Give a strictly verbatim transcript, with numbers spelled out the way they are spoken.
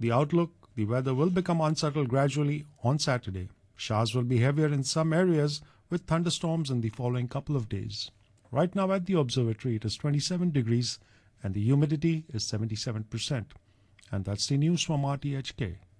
The outlook, the weather will become unsettled gradually on Saturday. Showers will be heavier in some areas with thunderstorms in the following couple of days. Right now at the observatory it is twenty-seven degrees and the humidity is seventy-seven percent. And that's the news from R T H K.